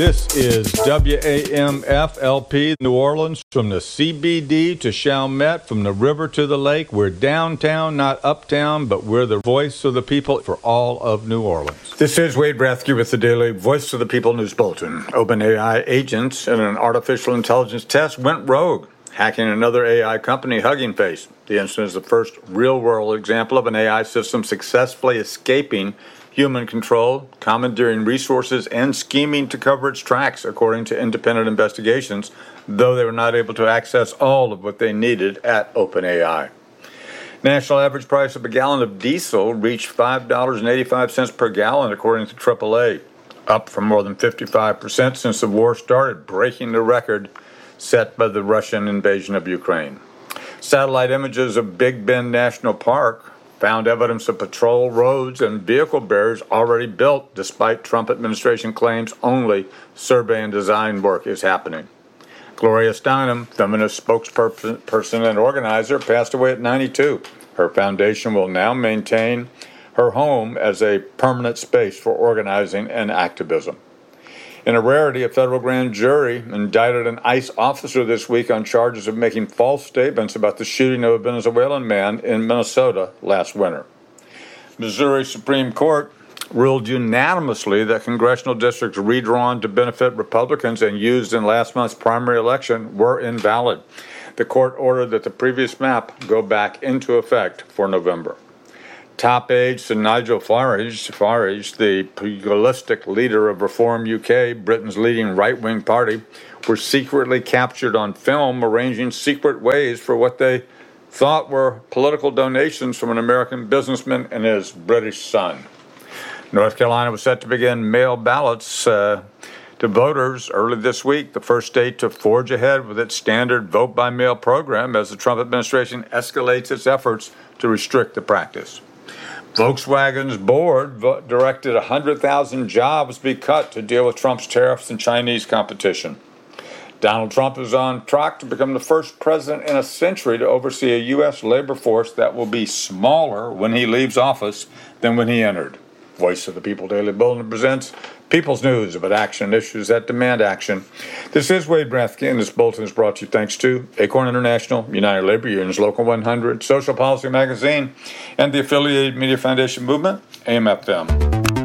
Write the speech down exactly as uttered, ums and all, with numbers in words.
This is W A M F L P New Orleans, from the C B D to Chalmette, from the river to the lake. We're downtown, not uptown, but we're the voice of the people for all of New Orleans. This is Wade Rathke with the daily Voice of the People News Bulletin. OpenAI agents in an artificial intelligence test went rogue, hacking another A I company, Hugging Face. The incident is the first real-world example of an A I system successfully escaping human control, commandeering resources, and scheming to cover its tracks, according to independent investigations, though they were not able to access all of what they needed at OpenAI. National average price of a gallon of diesel reached five dollars and eighty-five cents per gallon, according to triple A, up from more than fifty-five percent since the war started, breaking the record set by the Russian invasion of Ukraine. Satellite images of Big Bend National Park found evidence of patrol roads and vehicle barriers already built, despite Trump administration claims only survey and design work is happening. Gloria Steinem, feminist spokesperson and organizer, passed away at ninety-two. Her foundation will now maintain her home as a permanent space for organizing and activism. In a rarity, a federal grand jury indicted an ICE officer this week on charges of making false statements about the shooting of a Venezuelan man in Minnesota last winter. Missouri Supreme Court ruled unanimously that congressional districts redrawn to benefit Republicans and used in last month's primary election were invalid. The court ordered that the previous map go back into effect for November. Top aides to Nigel Farage, Farage, the pugilistic leader of Reform U K, Britain's leading right-wing party, were secretly captured on film arranging secret ways for what they thought were political donations from an American businessman and his British son. North Carolina was set to begin mail ballots uh, to voters early this week, the first state to forge ahead with its standard vote-by-mail program as the Trump administration escalates its efforts to restrict the practice. Volkswagen's board directed one hundred thousand jobs be cut to deal with Trump's tariffs and Chinese competition. Donald Trump is on track to become the first president in a century to oversee a U S labor force that will be smaller when he leaves office than when he entered. Voice of the People Daily Bulletin presents People's News about action and issues that demand action. This is Wade Rathke, and this bulletin is brought to you thanks to Acorn International, United Labor Unions Local one hundred, Social Policy Magazine, and the affiliated Media Foundation Movement, A M F M.